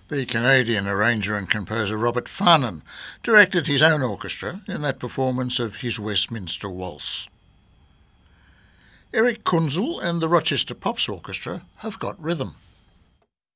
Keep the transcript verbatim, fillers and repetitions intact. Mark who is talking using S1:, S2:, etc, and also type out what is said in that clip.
S1: The Canadian arranger and composer Robert Farnon directed his own orchestra in that performance of his Westminster Waltz. Eric Kunzel and the Rochester Pops Orchestra have got rhythm.